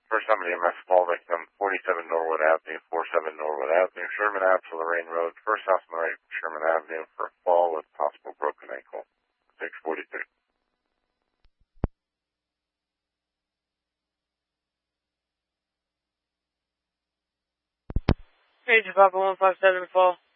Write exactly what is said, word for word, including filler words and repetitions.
First time an E M S fall victim, forty-seven Norwood Avenue, forty-seven Norwood Avenue, Sherman Ave to Lorraine Road, first house on the right, Sherman Avenue, for a fall with possible broken ankle. six forty-three. Major Papa one five seven fall.